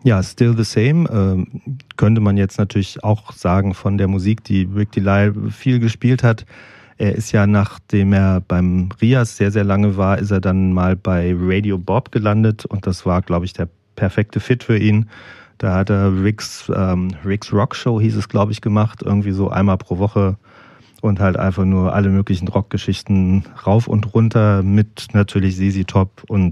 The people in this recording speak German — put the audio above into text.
Ja, Still the Same könnte man jetzt natürlich auch sagen von der Musik, die Rick Delisle viel gespielt hat. Er ist ja, nachdem er beim Rias sehr, sehr lange war, ist er dann mal bei Radio Bob gelandet und das war, glaube ich, der perfekte Fit für ihn. Da hat er Rick's Rock Show, hieß es, glaube ich, gemacht, irgendwie so einmal pro Woche und halt einfach nur alle möglichen Rockgeschichten rauf und runter mit natürlich ZZ Top und